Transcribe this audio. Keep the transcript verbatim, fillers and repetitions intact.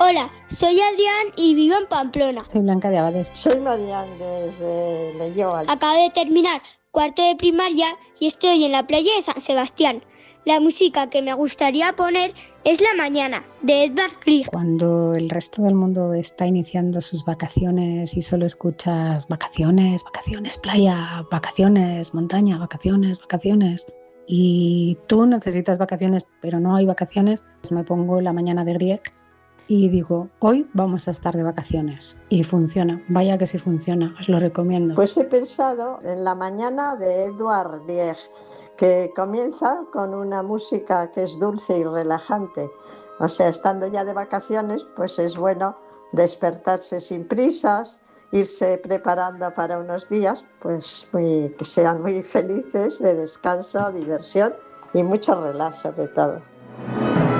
Hola, soy Adrián y vivo en Pamplona. Soy Blanca de Abades. Soy Marian desde Leyoa. Acabo de terminar cuarto de primaria y estoy en la playa de San Sebastián. La música que me gustaría poner es La Mañana, de Edvard Grieg. Cuando el resto del mundo está iniciando sus vacaciones y solo escuchas vacaciones, vacaciones, playa, vacaciones, montaña, vacaciones, vacaciones, y tú necesitas vacaciones pero no hay vacaciones, pues me pongo La Mañana de Grieg y digo, hoy vamos a estar de vacaciones. Y funciona, vaya que sí funciona, os lo recomiendo. Pues he pensado en La Mañana de Edvard Grieg, que comienza con una música que es dulce y relajante. O sea, estando ya de vacaciones, pues es bueno despertarse sin prisas, irse preparando para unos días, pues muy, que sean muy felices, de descanso, diversión y mucho relax sobre todo.